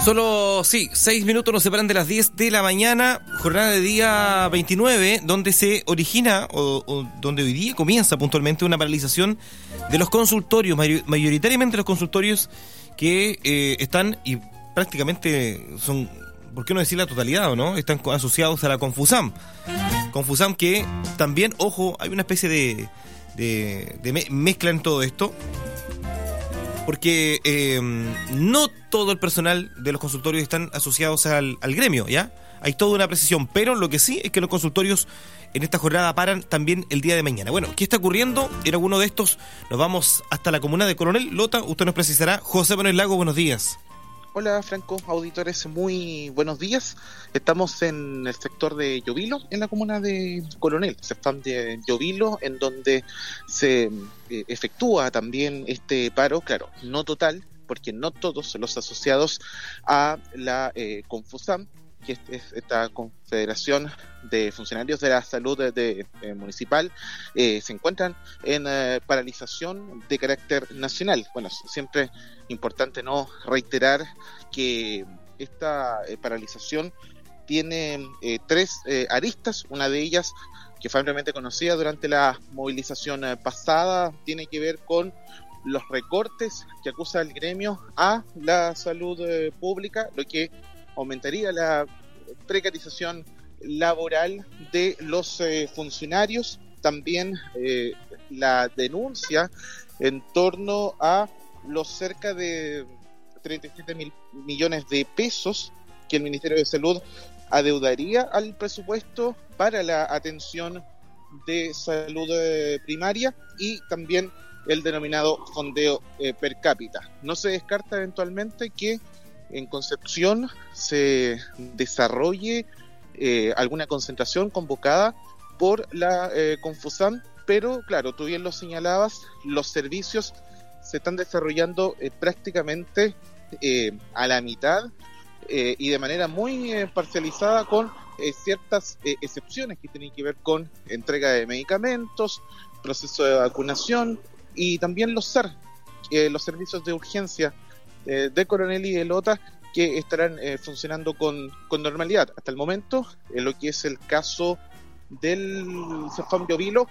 Solo, 6 minutos nos separan de las 10 de la mañana, jornada de día 29, donde se origina, o donde hoy día comienza puntualmente una paralización de los consultorios, mayoritariamente los consultorios que están, y prácticamente son, ¿por qué no decir la totalidad, o no? Están asociados a la Confusam. Confusam que también, ojo, hay una especie de mezcla en todo esto, porque no todo el personal de los consultorios están asociados al gremio, ¿ya? Hay toda una precisión, pero lo que sí es que los consultorios en esta jornada paran también el día de mañana. Bueno, ¿qué está ocurriendo? En alguno de estos nos vamos hasta la comuna de Coronel. Lota, usted nos precisará. José Manuel Lago, buenos días. Hola Franco, auditores, muy buenos días. Estamos en el sector de Llovilo, en la comuna de Coronel, CEFAM de Llovilo, en donde se efectúa también este paro, claro, no total, porque no todos los asociados a la Confusam, que es esta Confederación de Funcionarios de la Salud municipal, se encuentran en paralización de carácter nacional. Bueno, siempre importante no reiterar que esta paralización tiene tres aristas. Una de ellas, que fue ampliamente conocida durante la movilización pasada, tiene que ver con los recortes que acusa el gremio a la salud pública, lo que aumentaría la precarización laboral de los funcionarios. También la denuncia en torno a los cerca de 37 mil millones de pesos que el Ministerio de Salud adeudaría al presupuesto para la atención de salud primaria, y también el denominado fondeo per cápita. No se descarta eventualmente que en Concepción se desarrolle alguna concentración convocada por la Confusam, pero claro, tú bien lo señalabas, los servicios se están desarrollando prácticamente a la mitad y de manera muy parcializada, con ciertas excepciones que tienen que ver con entrega de medicamentos, proceso de vacunación y también los SAR, los servicios de urgencia de Coronel y de Lota, que estarán funcionando con normalidad. Hasta el momento, en lo que es el caso del CEFAM Llovilo,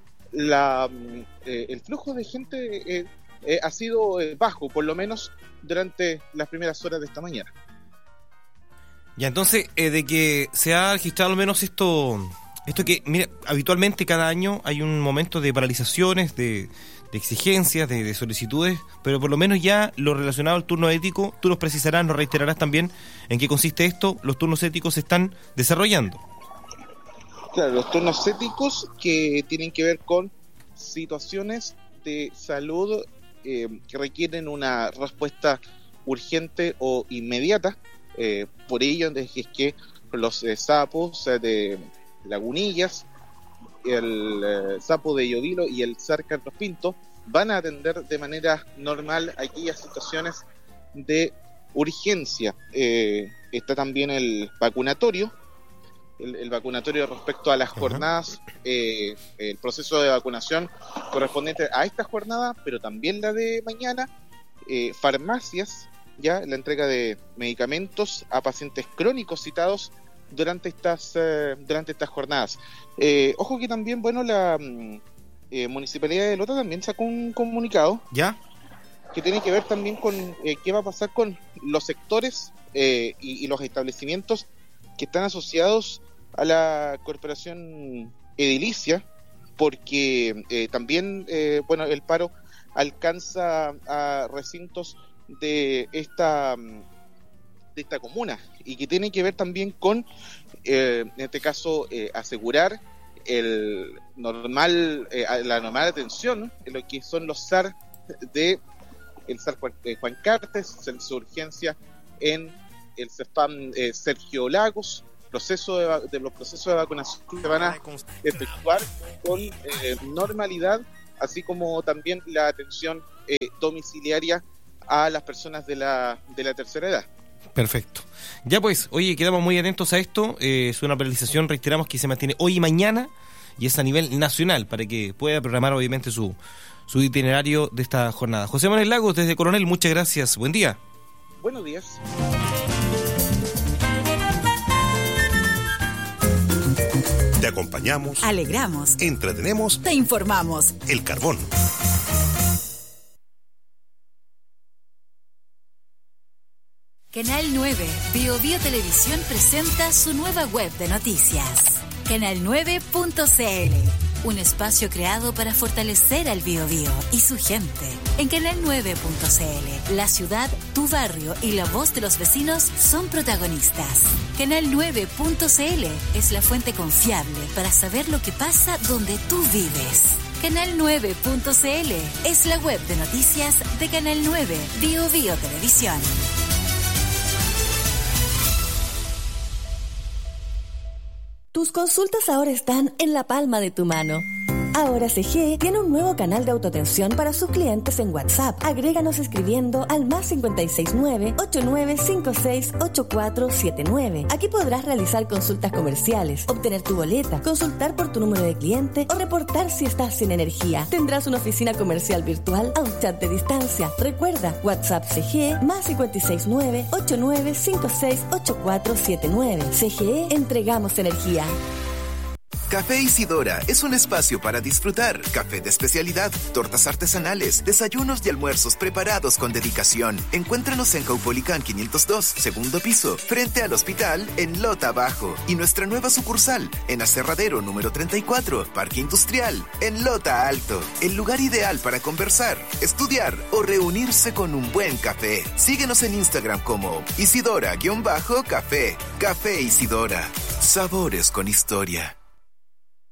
el flujo de gente ha sido bajo, por lo menos durante las primeras horas de esta mañana. Ya, entonces, de que se ha registrado al menos esto que, mira, habitualmente cada año hay un momento de paralizaciones, de exigencias, de solicitudes, pero por lo menos ya lo relacionado al turno ético, tú nos precisarás, nos reiterarás también en qué consiste esto. Los turnos éticos se están desarrollando. Claro, los turnos éticos que tienen que ver con situaciones de salud que requieren una respuesta urgente o inmediata. Por ello es que los sapos de Lagunillas, el sapo de Llovilo y el SAR Carlos Pinto van a atender de manera normal aquellas situaciones de urgencia. Está también el vacunatorio, el vacunatorio respecto a las jornadas, el proceso de vacunación correspondiente a esta jornada, pero también la de mañana, farmacias, ya la entrega de medicamentos a pacientes crónicos citados durante estas jornadas. Ojo que también, bueno, la Municipalidad de Lota también sacó un comunicado, ¿ya?, que tiene que ver también con qué va a pasar con los sectores y los establecimientos que están asociados a la corporación edilicia, porque también, bueno, el paro alcanza a recintos de esta comuna, y que tiene que ver también con, en este caso, asegurar la normal atención en lo que son los SAR de el SAR Juan Cartes, Servicio de Urgencia en el CEFAM Sergio Lagos. Los procesos de vacunación se van a efectuar con normalidad, así como también la atención domiciliaria a las personas de la tercera edad. Perfecto. Ya pues, oye, quedamos muy atentos a esto. Es una paralización, reiteramos, que se mantiene hoy y mañana, y es a nivel nacional, para que pueda programar obviamente su itinerario de esta jornada. José Manuel Lagos, desde Coronel, muchas gracias. Buen día. Buenos días. Te acompañamos, alegramos, entretenemos, te informamos. El Carbón. Canal 9, BioBio Televisión presenta su nueva web de noticias. Canal9.cl, un espacio creado para fortalecer al BioBio y su gente. En Canal9.cl, la ciudad, tu barrio y la voz de los vecinos son protagonistas. Canal9.cl es la fuente confiable para saber lo que pasa donde tú vives. Canal9.cl es la web de noticias de Canal 9, BioBio Televisión. Tus consultas ahora están en la palma de tu mano. Ahora CGE tiene un nuevo canal de autoatención para sus clientes en WhatsApp. Agréganos escribiendo al +569 8956 8479. Aquí podrás realizar consultas comerciales, obtener tu boleta, consultar por tu número de cliente o reportar si estás sin energía. Tendrás una oficina comercial virtual a un chat de distancia. Recuerda, WhatsApp CGE +569 8956 8479. CGE, entregamos energía. Café Isidora es un espacio para disfrutar. Café de especialidad, tortas artesanales, desayunos y almuerzos preparados con dedicación. Encuéntranos en Caupolicán 502, segundo piso, frente al hospital, en Lota Bajo. Y nuestra nueva sucursal, en Aserradero número 34, Parque Industrial, en Lota Alto. El lugar ideal para conversar, estudiar o reunirse con un buen café. Síguenos en Instagram como Isidora-Café. Café Isidora. Sabores con historia.